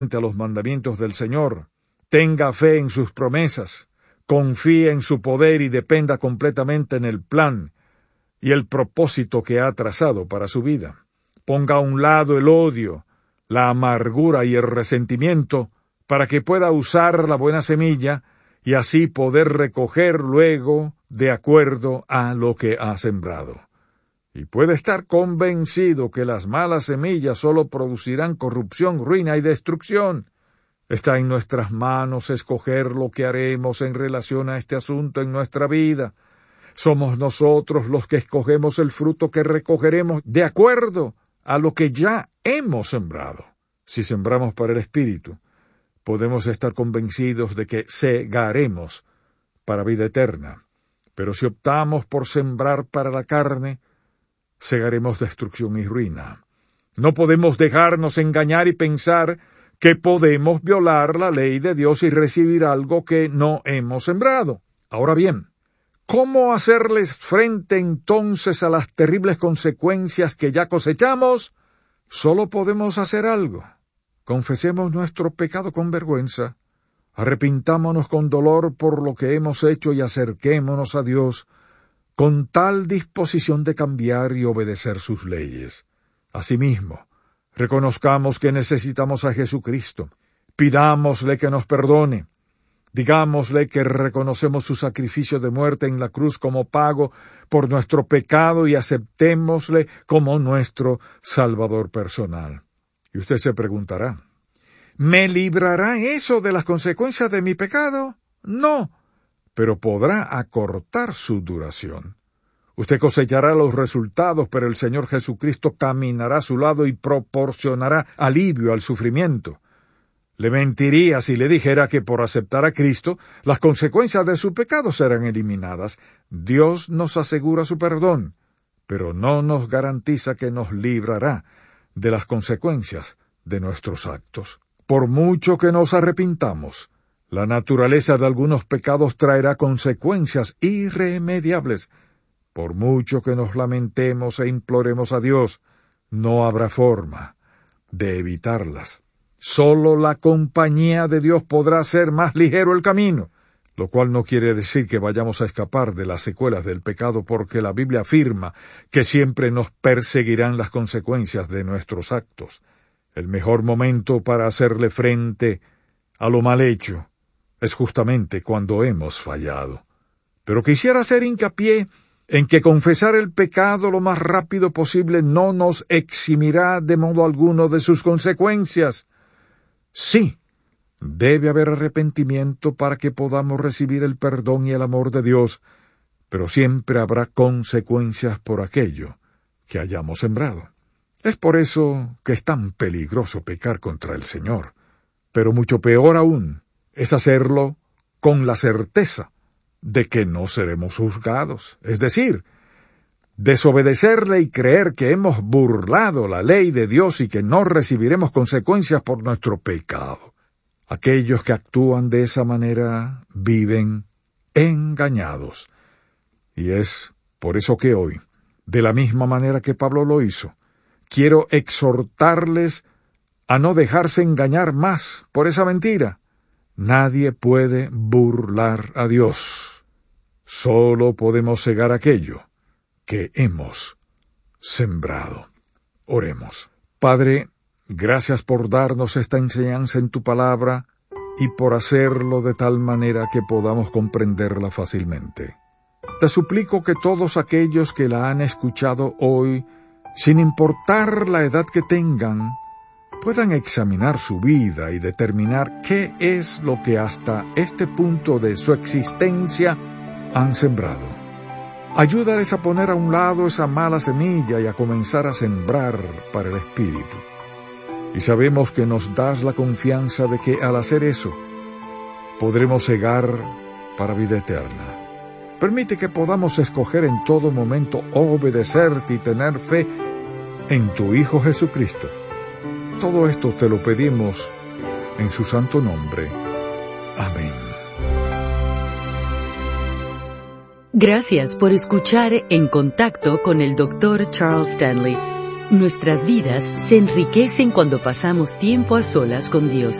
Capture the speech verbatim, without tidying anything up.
a los mandamientos del Señor, tenga fe en sus promesas, confíe en su poder y dependa completamente en el plan y el propósito que ha trazado para su vida. Ponga a un lado el odio, la amargura y el resentimiento para que pueda usar la buena semilla y así poder recoger luego de acuerdo a lo que ha sembrado. Y puede estar convencido que las malas semillas solo producirán corrupción, ruina y destrucción. Está en nuestras manos escoger lo que haremos en relación a este asunto en nuestra vida. Somos nosotros los que escogemos el fruto que recogeremos de acuerdo a lo que ya hemos sembrado. Si sembramos para el Espíritu, podemos estar convencidos de que segaremos para vida eterna. Pero si optamos por sembrar para la carne, segaremos destrucción y ruina. No podemos dejarnos engañar y pensar que podemos violar la ley de Dios y recibir algo que no hemos sembrado. Ahora bien, ¿cómo hacerles frente entonces a las terribles consecuencias que ya cosechamos? Solo podemos hacer algo. Confesemos nuestro pecado con vergüenza, arrepintámonos con dolor por lo que hemos hecho y acerquémonos a Dios con tal disposición de cambiar y obedecer sus leyes. Asimismo, reconozcamos que necesitamos a Jesucristo, pidámosle que nos perdone, digámosle que reconocemos su sacrificio de muerte en la cruz como pago por nuestro pecado y aceptémosle como nuestro Salvador personal. Y usted se preguntará, ¿me librará eso de las consecuencias de mi pecado? No, pero podrá acortar su duración. Usted cosechará los resultados, pero el Señor Jesucristo caminará a su lado y proporcionará alivio al sufrimiento. Le mentiría si le dijera que por aceptar a Cristo, las consecuencias de su pecado serán eliminadas. Dios nos asegura su perdón, pero no nos garantiza que nos librará de las consecuencias de nuestros actos. Por mucho que nos arrepintamos, la naturaleza de algunos pecados traerá consecuencias irremediables. Por mucho que nos lamentemos e imploremos a Dios, no habrá forma de evitarlas. Solo la compañía de Dios podrá hacer más ligero el camino, lo cual no quiere decir que vayamos a escapar de las secuelas del pecado, porque la Biblia afirma que siempre nos perseguirán las consecuencias de nuestros actos. El mejor momento para hacerle frente a lo mal hecho es justamente cuando hemos fallado. Pero quisiera hacer hincapié en que confesar el pecado lo más rápido posible no nos eximirá de modo alguno de sus consecuencias. Sí, debe haber arrepentimiento para que podamos recibir el perdón y el amor de Dios, pero siempre habrá consecuencias por aquello que hayamos sembrado. Es por eso que es tan peligroso pecar contra el Señor, pero mucho peor aún es hacerlo con la certeza de que no seremos juzgados, es decir, desobedecerle y creer que hemos burlado la ley de Dios y que no recibiremos consecuencias por nuestro pecado. Aquellos que actúan de esa manera viven engañados. Y es por eso que hoy, de la misma manera que Pablo lo hizo, quiero exhortarles a no dejarse engañar más por esa mentira. Nadie puede burlar a Dios. Solo podemos cegar aquello que hemos sembrado. Oremos. Padre, gracias por darnos esta enseñanza en tu palabra y por hacerlo de tal manera que podamos comprenderla fácilmente. Te suplico que todos aquellos que la han escuchado hoy, sin importar la edad que tengan, puedan examinar su vida y determinar qué es lo que hasta este punto de su existencia han sembrado. Ayúdales a poner a un lado esa mala semilla y a comenzar a sembrar para el Espíritu. Y sabemos que nos das la confianza de que al hacer eso, podremos cegar para vida eterna. Permite que podamos escoger en todo momento obedecerte y tener fe en tu Hijo Jesucristo. Todo esto te lo pedimos en su santo nombre. Amén. Gracias por escuchar En Contacto con el doctor Charles Stanley. Nuestras vidas se enriquecen cuando pasamos tiempo a solas con Dios.